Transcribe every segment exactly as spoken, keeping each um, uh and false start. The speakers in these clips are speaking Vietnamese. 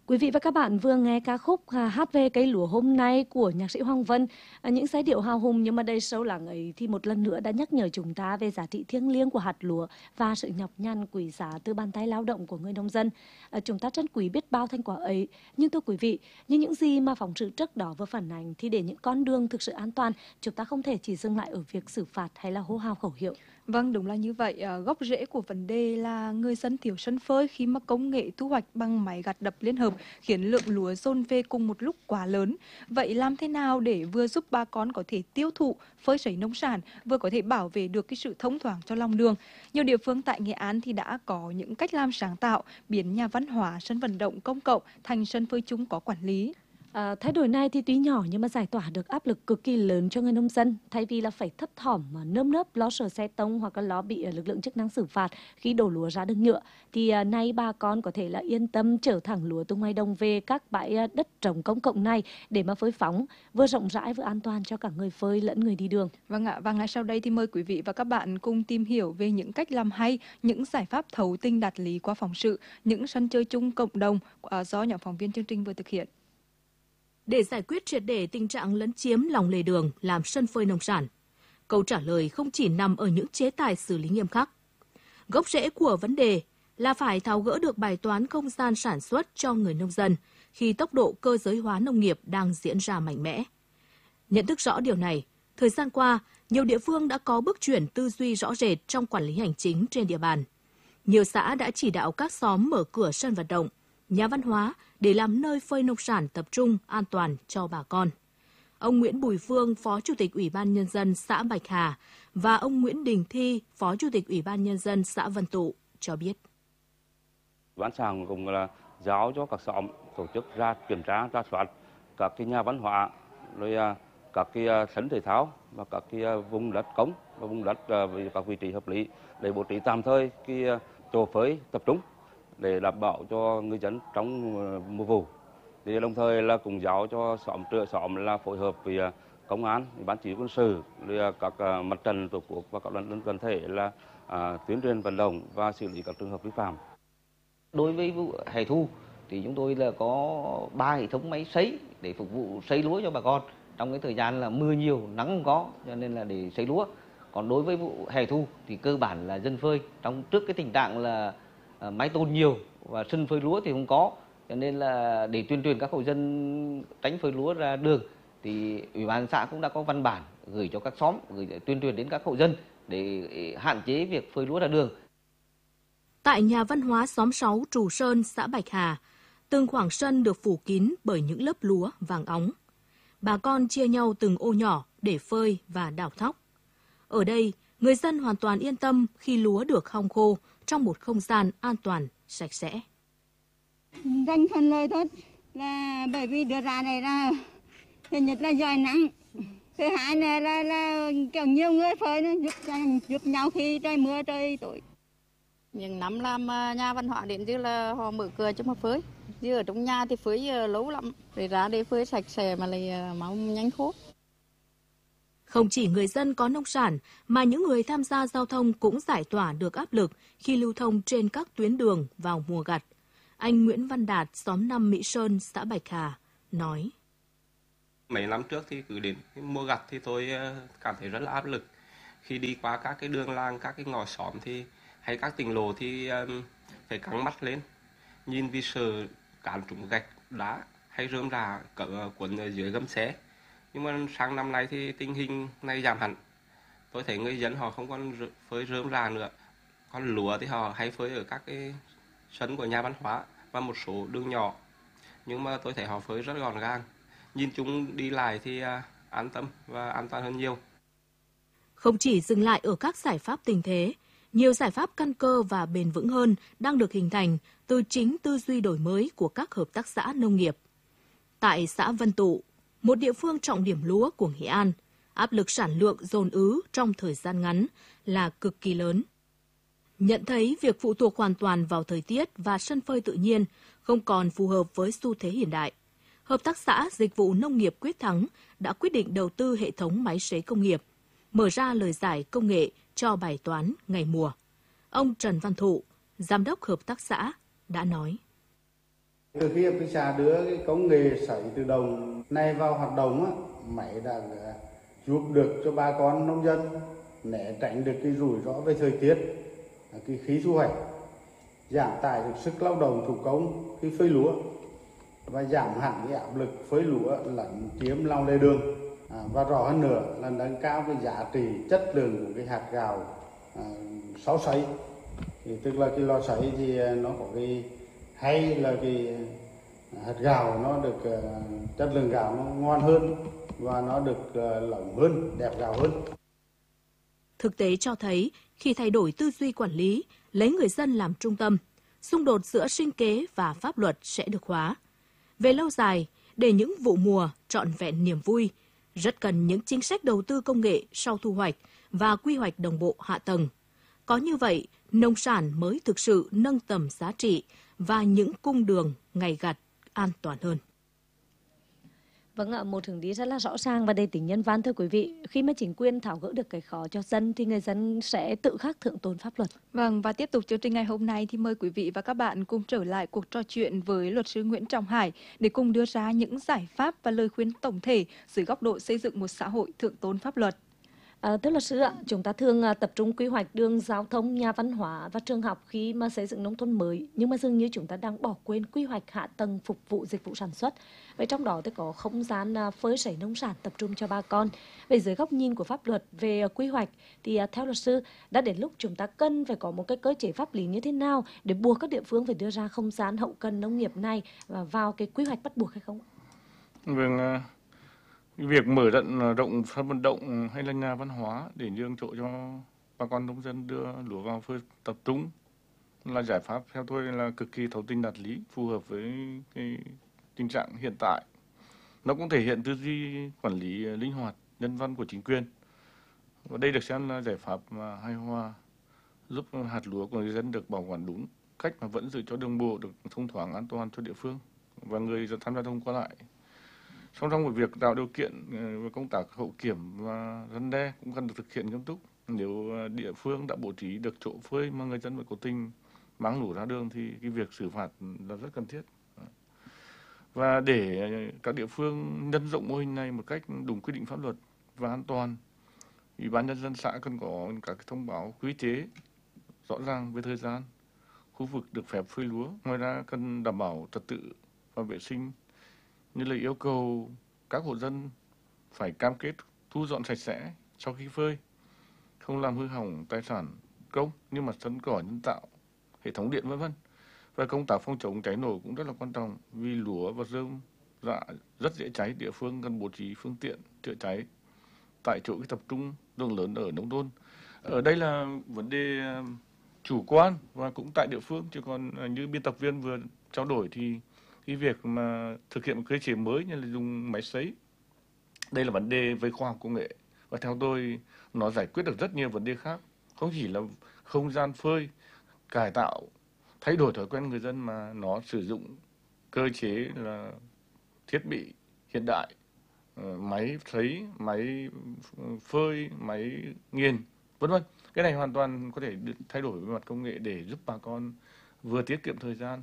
Quý vị và các bạn vừa nghe ca khúc Hát về cây lúa hôm nay của nhạc sĩ Hoàng Vân. Những giai điệu hào hùng nhưng mà đầy sâu lắng ấy thì một lần nữa đã nhắc nhở chúng ta về giá trị thiêng liêng của hạt lúa và sự nhọc nhằn quý giá từ bàn tay lao động của người nông dân. Chúng ta trân quý biết bao thành quả ấy. Nhưng thưa quý vị, như những gì mà phóng sự trước đó vừa phản ánh thì để những con đường thực sự an toàn, chúng ta không thể chỉ dừng lại ở việc xử phạt hay là hô hào khẩu hiệu. Vâng, đúng là như vậy. À, gốc rễ của vấn đề là người dân thiếu sân phơi khi mà công nghệ thu hoạch bằng máy gặt đập liên hợp khiến lượng lúa dồn về cùng một lúc quá lớn. Vậy làm thế nào để vừa giúp bà con có thể tiêu thụ, phơi sấy nông sản, vừa có thể bảo vệ được cái sự thông thoáng cho lòng đường? Nhiều địa phương tại Nghệ An thì đã có những cách làm sáng tạo, biến nhà văn hóa, sân vận động công cộng thành sân phơi chung có quản lý. À, thay đổi này thì tuy nhỏ nhưng mà giải tỏa được áp lực cực kỳ lớn cho người nông dân. Thay vì là phải thấp thỏm mà nơm nớp lo sợ xe tông hoặc là lo bị lực lượng chức năng xử phạt khi đổ lúa ra đường nhựa, thì à, nay bà con có thể là yên tâm chở thẳng lúa từ ngoài đồng về các bãi à, đất trồng công cộng này để mà phơi phóng, vừa rộng rãi vừa an toàn cho cả người phơi lẫn người đi đường. Vâng ạ, và ngay sau đây thì mời quý vị và các bạn cùng tìm hiểu về những cách làm hay, những giải pháp thấu tình đạt lý qua phóng sự, những sân chơi chung cộng đồng à, do nhóm phóng viên chương trình vừa thực hiện. Để giải quyết triệt để tình trạng lấn chiếm lòng lề đường làm sân phơi nông sản, câu trả lời không chỉ nằm ở những chế tài xử lý nghiêm khắc. Gốc rễ của vấn đề là phải tháo gỡ được bài toán không gian sản xuất cho người nông dân khi tốc độ cơ giới hóa nông nghiệp đang diễn ra mạnh mẽ. Nhận thức rõ điều này, thời gian qua, nhiều địa phương đã có bước chuyển tư duy rõ rệt trong quản lý hành chính trên địa bàn. Nhiều xã đã chỉ đạo các xóm mở cửa sân vận động, nhà văn hóa để làm nơi phơi nông sản tập trung an toàn cho bà con. Ông Nguyễn Bùi Phương, Phó Chủ tịch Ủy ban Nhân dân xã Bạch Hà và ông Nguyễn Đình Thi, Phó Chủ tịch Ủy ban Nhân dân xã Vân Tụ cho biết. Ban xã cũng là giáo cho các xóm tổ chức ra kiểm tra, ra soát các cái nhà văn hóa, rồi các cái sân thể thao và các cái vùng đất công và vùng đất với các vị trí hợp lý để bố trí tạm thời cái chỗ phơi tập trung để đảm bảo cho người dân trong mùa vụ. Thì đồng thời là cũng giáo cho xóm trưởng xóm là phối hợp với công an, ban chỉ huy quân sự, rồi các mặt trận tổ quốc và các đoàn đoàn thể là à, tuyên truyền vận động và xử lý các trường hợp vi phạm. Đối với vụ hè thu thì chúng tôi là có ba hệ thống máy sấy để phục vụ sấy lúa cho bà con trong cái thời gian là mưa nhiều nắng không có, cho nên là để sấy lúa. Còn đối với vụ hè thu thì cơ bản là dân phơi trong trước cái tình trạng là uh, máy tôn nhiều và sân phơi lúa thì không có, cho nên là để tuyên truyền các hộ dân tránh phơi lúa ra đường thì ủy ban xã cũng đã có văn bản gửi cho các xóm, gửi tuyên truyền đến các hộ dân để hạn chế việc phơi lúa ra đường. Tại nhà văn hóa xóm sáu Trù Sơn, xã Bạch Hà, từng khoảng sân được phủ kín bởi những lớp lúa vàng óng. Bà con chia nhau từng ô nhỏ để phơi và đào thóc. Ở đây, người dân hoàn toàn yên tâm khi lúa được hong khô trong một không gian an toàn, sạch sẽ. Danh thuận lợi thôi là bởi vì đưa ra này là thứ nhất là giỏi nắng, thứ hai là, là, là kiểu nhiều người phơi nó giúp, giúp nhau khi trời mưa trời tối. Những năm làm nhà văn hóa đến chứ là họ mở cửa cho mà phơi. Chứ ở trong nhà thì phơi lâu lắm, để ra để phơi sạch sẽ mà lại máu nhanh khô. Không chỉ người dân có nông sản, mà những người tham gia giao thông cũng giải tỏa được áp lực khi lưu thông trên các tuyến đường vào mùa gặt. Anh Nguyễn Văn Đạt, xóm năm Mỹ Sơn, xã Bạch Hà, nói. Mấy năm trước thì cứ đến mùa gặt thì tôi cảm thấy rất là áp lực. Khi đi qua các cái đường làng, các cái ngõ xóm thì hay các tỉnh lộ thì phải căng mắt lên. Nhìn vì sợ cán trúng gạch, đá hay rơm rà cuốn ở dưới gầm xe. Nhưng mà sang năm nay thì tình hình này giảm hẳn. Tôi thấy người dân họ không còn phơi rơm rà nữa. Còn lúa thì họ hay phơi ở các cái sân của nhà văn hóa và một số đường nhỏ. Nhưng mà tôi thấy họ phơi rất gọn gàng. Nhìn chúng đi lại thì an tâm và an toàn hơn nhiều. Không chỉ dừng lại ở các giải pháp tình thế, nhiều giải pháp căn cơ và bền vững hơn đang được hình thành từ chính tư duy đổi mới của các hợp tác xã nông nghiệp. Tại xã Vân Tụ, một địa phương trọng điểm lúa của Nghệ An, áp lực sản lượng dồn ứ trong thời gian ngắn là cực kỳ lớn. Nhận thấy việc phụ thuộc hoàn toàn vào thời tiết và sân phơi tự nhiên không còn phù hợp với xu thế hiện đại, Hợp tác xã Dịch vụ Nông nghiệp Quyết Thắng đã quyết định đầu tư hệ thống máy sấy công nghiệp, mở ra lời giải công nghệ cho bài toán ngày mùa. Ông Trần Văn Thụ, Giám đốc Hợp tác xã, đã nói. Từ khi hợp tác xã đưa cái công nghệ sấy tự động này vào hoạt động á, máy đã giúp được cho bà con nông dân né tránh được cái rủi ro về thời tiết, cái khí thu hoạch, giảm tải được sức lao động thủ công khi phơi lúa và giảm hẳn cái áp lực phơi lúa lấn chiếm lòng lề đường, à, và rõ hơn nữa là nâng cao cái giá trị chất lượng của cái hạt gạo à, sau sấy. Thì tức là cái lò sấy thì nó có cái hay là cái hạt gạo nó được uh, chất lượng gạo nó ngon hơn và nó được uh, lỏng hơn, đẹp gạo hơn. Thực tế cho thấy khi thay đổi tư duy quản lý, lấy người dân làm trung tâm, xung đột giữa sinh kế và pháp luật sẽ được hóa. Về lâu dài, để những vụ mùa trọn vẹn niềm vui, rất cần những chính sách đầu tư công nghệ sau thu hoạch và quy hoạch đồng bộ hạ tầng. Có như vậy, nông sản mới thực sự nâng tầm giá trị và những cung đường ngày gặt an toàn hơn. Vâng ạ, một hướng đi rất là rõ ràng và đầy tính nhân văn thưa quý vị. Khi mà chính quyền tháo gỡ được cái khó cho dân thì người dân sẽ tự khắc thượng tôn pháp luật. Vâng, và tiếp tục chương trình ngày hôm nay thì mời quý vị và các bạn cùng trở lại cuộc trò chuyện với luật sư Nguyễn Trọng Hải để cùng đưa ra những giải pháp và lời khuyên tổng thể dưới góc độ xây dựng một xã hội thượng tôn pháp luật. À, thưa luật sư ạ, chúng ta thường à, tập trung quy hoạch đường giao thông, nhà văn hóa và trường học khi mà xây dựng nông thôn mới, nhưng mà dường như chúng ta đang bỏ quên quy hoạch hạ tầng phục vụ dịch vụ sản xuất. Vậy trong đó thì có không gian à, phơi sấy nông sản tập trung cho bà con. Về dưới góc nhìn của pháp luật về à, quy hoạch thì à, theo luật sư đã đến lúc chúng ta cần phải có một cái cơ chế pháp lý như thế nào để buộc các địa phương phải đưa ra không gian hậu cần nông nghiệp này và vào cái quy hoạch bắt buộc hay không? Vâng. Việc mở rộng rộng sân vận động hay là nhà văn hóa để nhường chỗ cho bà con nông dân đưa lúa vào phơi tập trung là giải pháp theo tôi là cực kỳ thấu tình đạt lý, phù hợp với cái tình trạng hiện tại. Nó cũng thể hiện tư duy quản lý linh hoạt, nhân văn của chính quyền. Và đây được xem là giải pháp mà hài hòa, giúp hạt lúa của người dân được bảo quản đúng cách mà vẫn giữ cho đường bộ được thông thoáng an toàn cho địa phương và người tham gia giao thông qua lại. Song song với việc tạo điều kiện về công tác hậu kiểm và răn đe cũng cần được thực hiện nghiêm túc. Nếu địa phương đã bố trí được chỗ phơi mà người dân vẫn cố tình mang lúa ra đường thì cái việc xử phạt là rất cần thiết. Và để các địa phương nhân rộng mô hình này một cách đúng quy định pháp luật và an toàn, Ủy ban nhân dân xã cần có các thông báo quy chế rõ ràng về thời gian, khu vực được phép phơi lúa. Ngoài ra cần đảm bảo trật tự và vệ sinh, như là yêu cầu các hộ dân phải cam kết thu dọn sạch sẽ sau khi phơi, không làm hư hỏng tài sản công như mặt sân cỏ nhân tạo, hệ thống điện vân vân. Và công tác phòng chống cháy nổ cũng rất là quan trọng vì lúa và rơm rạ rất dễ cháy. Địa phương cần bố trí phương tiện chữa cháy tại chỗ tập trung đường lớn ở nông thôn. Ở đây là vấn đề chủ quan và cũng tại địa phương, chứ còn như biên tập viên vừa trao đổi thì cái việc mà thực hiện một cơ chế mới như là dùng máy sấy, đây là vấn đề với khoa học công nghệ và theo tôi nó giải quyết được rất nhiều vấn đề khác, không chỉ là không gian phơi, cải tạo, thay đổi thói quen người dân mà nó sử dụng cơ chế là thiết bị hiện đại, máy sấy, máy phơi, máy nghiền, vân vân. Cái này hoàn toàn có thể được thay đổi về mặt công nghệ để giúp bà con vừa tiết kiệm thời gian,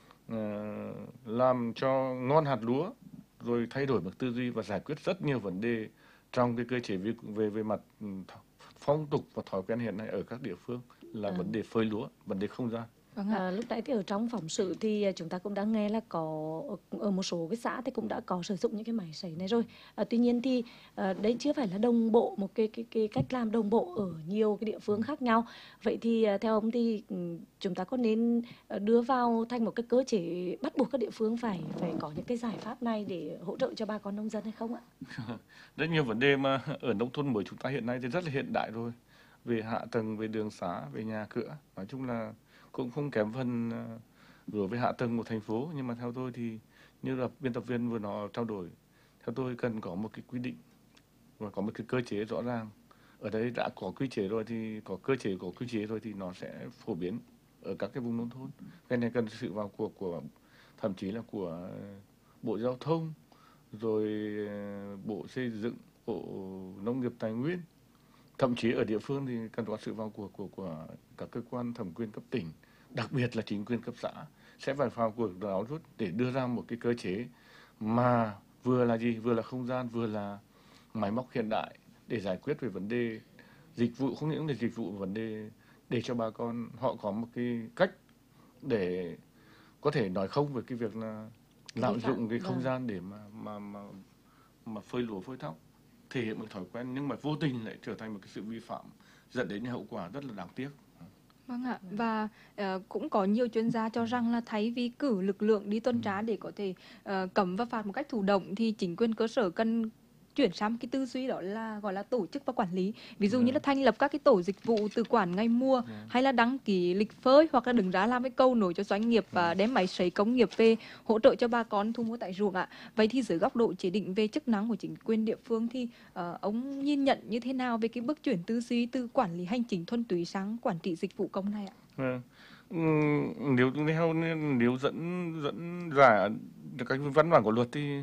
làm cho ngon hạt lúa, rồi thay đổi mặt tư duy và giải quyết rất nhiều vấn đề trong cái cơ chế về về, về mặt phong tục và thói quen hiện nay ở các địa phương là à. vấn đề phơi lúa, vấn đề không gian. Vâng à, lúc nãy thì ở trong phóng sự thì chúng ta cũng đã nghe là có ở một số cái xã thì cũng đã có sử dụng những cái máy sấy này rồi. À, tuy nhiên thì à, đấy chưa phải là đồng bộ, một cái cái cái cách làm đồng bộ ở nhiều cái địa phương khác nhau. Vậy thì à, theo ông thì chúng ta có nên đưa vào thành một cái cơ chế bắt buộc các địa phương phải phải có những cái giải pháp này để hỗ trợ cho bà con nông dân hay không ạ? Rất nhiều vấn đề mà ở nông thôn mới chúng ta hiện nay thì rất là hiện đại rồi, về hạ tầng, về đường xá, về nhà cửa, nói chung là cũng không kém phần đối với hạ tầng của thành phố. Nhưng mà theo tôi thì như là biên tập viên vừa nó trao đổi, theo tôi cần có một cái quy định và có một cái cơ chế rõ ràng. Ở đây đã có quy chế rồi thì có cơ chế, có quy chế rồi thì nó sẽ phổ biến ở các cái vùng nông thôn. Cái này cần sự vào cuộc của thậm chí là của Bộ Giao thông, rồi Bộ Xây dựng, Bộ Nông nghiệp Tài nguyên. Thậm chí ở địa phương thì cần có sự vào cuộc của, của các cơ quan thẩm quyền cấp tỉnh, đặc biệt là chính quyền cấp xã. sẽ phải vào cuộc giáo rút để đưa ra một cái cơ chế mà vừa là gì, vừa là không gian, vừa là máy móc hiện đại để giải quyết về vấn đề dịch vụ, không những là dịch vụ, vấn đề để cho bà con họ có một cái cách để có thể nói không về cái việc là lạm dụng cái không gian để mà mà mà mà phơi lúa phơi thóc, thể hiện một thói quen nhưng mà vô tình lại trở thành một cái sự vi phạm dẫn đến những hậu quả rất là đáng tiếc. Vâng ạ, và uh, cũng có nhiều chuyên gia cho rằng là thay vì cử lực lượng đi tuần tra để có thể uh, cấm và phạt một cách thụ động thì chính quyền cơ sở cần chuyển sang cái tư duy đó là gọi là tổ chức và quản lý. Ví dụ yeah. như là thành lập các cái tổ dịch vụ tự quản ngày mua, yeah. hay là đăng ký lịch phơi, hoặc là đứng ra làm cái câu nổi cho doanh nghiệp và yeah. đem máy sấy công nghiệp về hỗ trợ cho bà con thu mua tại ruộng ạ. Vậy thì dưới góc độ chỉ định về chức năng của chính quyền địa phương thì uh, ông nhìn nhận như thế nào về cái bước chuyển tư duy từ quản lý hành chính thuần túy sang quản trị dịch vụ công này ạ? Yeah. Ừ, nếu theo nếu dẫn dẫn giải các văn bản của luật thì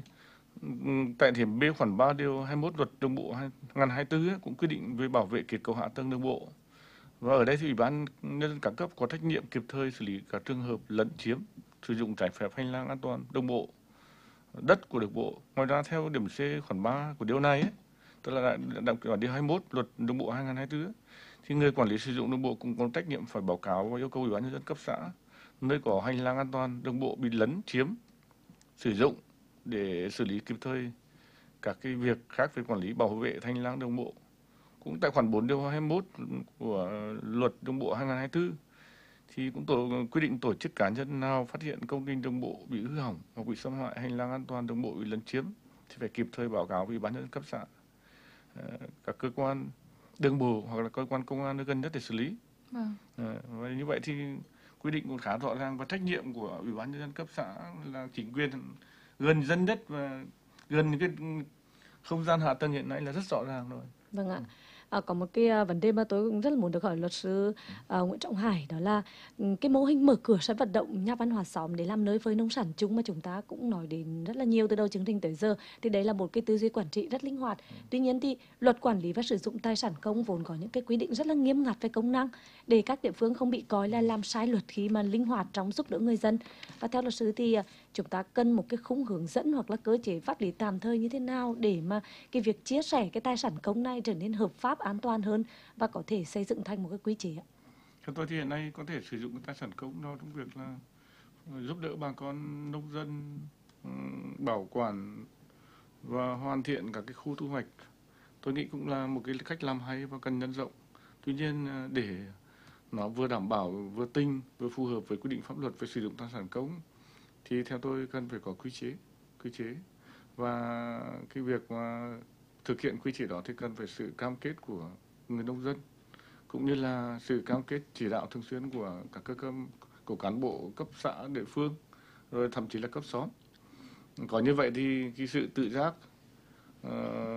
tại điểm B khoản ba điều hai mươi mốt luật đường bộ hai nghìn hai mươi tư cũng quy định về bảo vệ kết cấu hạ tầng đường bộ, và ở đây thì ủy ban nhân dân các cấp có trách nhiệm kịp thời xử lý các trường hợp lấn chiếm, sử dụng trái phép hành lang an toàn đường bộ, đất của đường bộ. Ngoài ra theo điểm C khoản ba của điều này ấy, tức là đặc điểm điều hai mươi mốt luật đường bộ hai nghìn hai mươi tư ấy, thì người quản lý sử dụng đường bộ cũng có trách nhiệm phải báo cáo và yêu cầu ủy ban nhân dân cấp xã nơi có hành lang an toàn đường bộ bị lấn chiếm sử dụng để xử lý kịp thời các cái việc khác về quản lý bảo vệ hành lang đường bộ. Cũng tại khoản bốn điều hai mươi mốt của luật đường bộ hai nghìn hai mươi tư thì cũng tổ quy định tổ chức cá nhân nào phát hiện công trình đường bộ bị hư hỏng hoặc bị xâm hại hành lang an toàn đường bộ bị lấn chiếm thì phải kịp thời báo cáo với ủy ban nhân dân cấp xã, các cơ quan đường bộ hoặc là cơ quan công an nơi gần nhất để xử lý. Vâng. Và như vậy thì quy định cũng khá rõ ràng, và trách nhiệm của ủy ban nhân dân cấp xã là chính quyền gần dân nhất và gần cái không gian hạ tầng hiện nay là rất rõ ràng rồi. Vâng ạ. À, có một cái vấn đề mà tôi cũng rất là muốn được hỏi luật sư uh, Nguyễn Trọng Hải, đó là cái mô hình mở cửa sân vận động nhà văn hóa xóm để làm nơi phơi nông sản chung mà chúng ta cũng nói đến rất là nhiều từ đầu chương trình tới giờ. Thì đấy là một cái tư duy quản trị rất linh hoạt. Tuy nhiên thì luật quản lý và sử dụng tài sản công vốn có những cái quy định rất là nghiêm ngặt về công năng để các địa phương không bị coi là làm sai luật khi mà linh hoạt trong giúp đỡ người dân. Và theo luật sư thì uh, chúng ta cần một cái khung hướng dẫn hoặc là cơ chế pháp lý tạm thời như thế nào để mà cái việc chia sẻ cái tài sản công này trở nên hợp pháp, an toàn hơn và có thể xây dựng thành một cái quy chế ạ? Theo tôi thì hiện nay có thể sử dụng cái tài sản công đó trong việc là giúp đỡ bà con nông dân bảo quản và hoàn thiện các cái khu thu hoạch. Tôi nghĩ cũng là một cái cách làm hay và cần nhân rộng. Tuy nhiên để nó vừa đảm bảo, vừa tinh, vừa phù hợp với quy định pháp luật về sử dụng tài sản công thì theo tôi cần phải có quy chế, quy chế và cái việc mà thực hiện quy chế đó thì cần phải sự cam kết của người nông dân cũng như là sự cam kết chỉ đạo thường xuyên của các cơ quan, của cán bộ cấp xã, địa phương, rồi thậm chí là cấp xóm. Có như vậy thì cái sự tự giác, uh,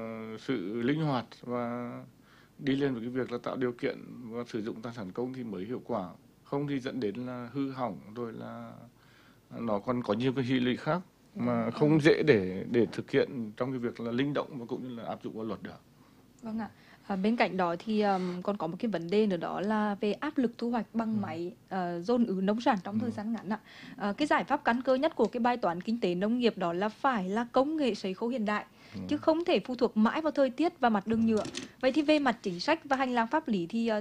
sự linh hoạt và đi lên với cái việc là tạo điều kiện và sử dụng tài sản công thì mới hiệu quả. Không thì dẫn đến là hư hỏng, rồi là nó còn có nhiều cái hệ lụy khác mà không dễ để để thực hiện trong cái việc là linh động và cũng như là áp dụng vào luật được. Vâng ạ. À, bên cạnh đó thì um, còn có một cái vấn đề nữa, đó là về áp lực thu hoạch bằng ừ. máy uh, dồn ứ nông sản trong ừ. thời gian ngắn ạ. Uh, cái giải pháp căn cơ nhất của cái bài toán kinh tế nông nghiệp đó là phải là công nghệ sấy khô hiện đại, ừ. chứ không thể phụ thuộc mãi vào thời tiết và mặt đường nhựa. Vậy thì về mặt chính sách và hành lang pháp lý thì uh,